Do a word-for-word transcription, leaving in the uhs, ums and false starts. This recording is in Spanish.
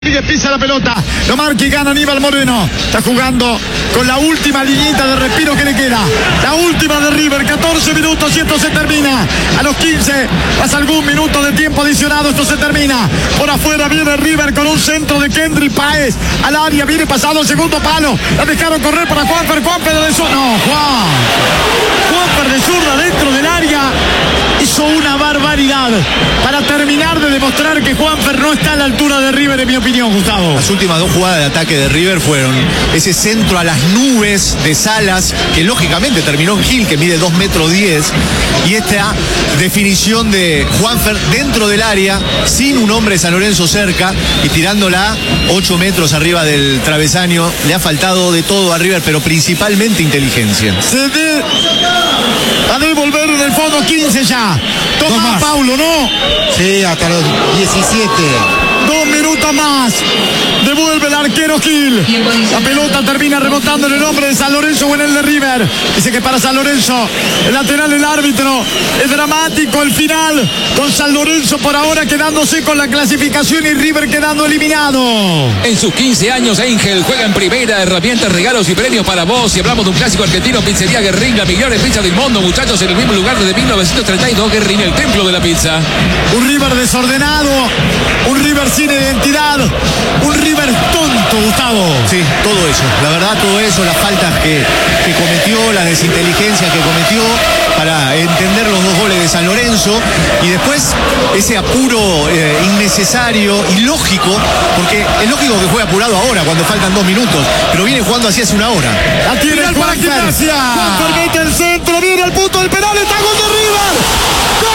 Pisa la pelota, lo marca y gana Aníbal Moreno. Está jugando con la última liñita de respiro que le queda. La última de River, catorce minutos y esto se termina. A los quince pasa algún minuto de tiempo adicionado, esto se termina. Por afuera viene River con un centro de Kendrick Páez. Al área viene pasado el segundo palo. La dejaron correr para Juanfer, Juanfer de zurda. No, Juan. Juanfer de zurda dentro del área. Hizo una barbaridad para terminar de demostrar que Juanfer no está a la altura de River, en mi opinión, Gustavo. Las últimas dos jugadas de ataque de River fueron ese centro a las nubes de Salas, que lógicamente terminó en Gil, que mide dos metros diez, y esta definición de Juanfer dentro del área, sin un hombre de San Lorenzo cerca, y tirándola ocho metros arriba del travesaño. Le ha faltado de todo a River, pero principalmente inteligencia. Se de... a devolver en el fondo quince ya. Toma Paulo, ¿no? Sí, hasta los diecisiete. Dos minutos más. Devuelve el arquero Gil. La pelota termina rebotando en el hombre de San Lorenzo o en el de River. Dice que para San Lorenzo, el lateral, el árbitro. Es dramático el final. Con San Lorenzo por ahora quedándose con la clasificación y River quedando eliminado. En sus quince años, Ángel juega en primera. Herramientas, regalos y premios para vos. Si hablamos de un clásico argentino, Pizzería Guerrín, la mejor pizza del mundo, muchachos, en el mismo lugar desde mil novecientos treinta y dos. Guerrín, el templo de la pizza. Un River desordenado. Un River sin identidad, un River tonto, Gustavo. Sí, todo eso, la verdad todo eso, las faltas que, que cometió, las desinteligencias que cometió para entender los dos goles de San Lorenzo, y después ese apuro eh, innecesario, ilógico, porque es lógico que juegue apurado ahora cuando faltan dos minutos, pero viene jugando así hace una hora. La tiene Juanfer. Juanfer mete el centro, viene al punto del penal, está gol de River.